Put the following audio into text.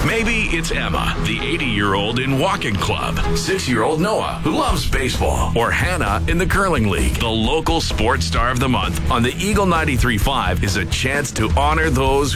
Maybe it's Emma, the 80-year-old in walking club, 6-year-old Noah, who loves baseball, or Hannah in the curling league. The local sports star of the month on the Eagle 93.5 is a chance to honor those